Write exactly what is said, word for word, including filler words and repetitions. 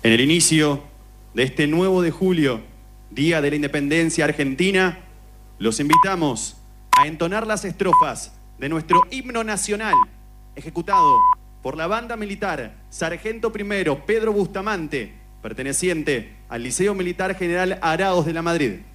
En el inicio de este nuevo de julio, Día de la Independencia Argentina, los invitamos a entonar las estrofas de nuestro himno nacional, ejecutado por la banda militar Sargento Primero Pedro Bustamante, perteneciente al Liceo Militar General Araos de la Madrid.